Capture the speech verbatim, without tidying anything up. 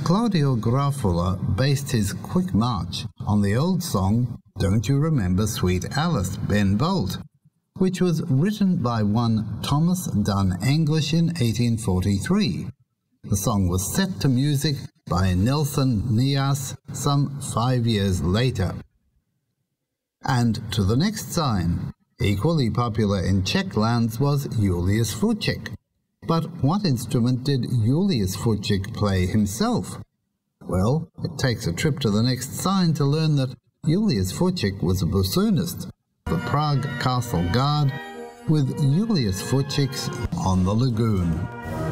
Claudio Grafula based his Quick March on the old song Don't You Remember Sweet Alice, Ben Bolt, which was written by one Thomas Dunn English in eighteen forty-three. The song was set to music by Nelson Nias some five years later. And to the next sign, equally popular in Czech lands, was Julius Fučík. But what instrument did Julius Fučík play himself? Well, it takes a trip to the next sign to learn that Julius Fučík was a bassoonist, the Prague Castle Guard, with Julius Fučík's On the Lagoon.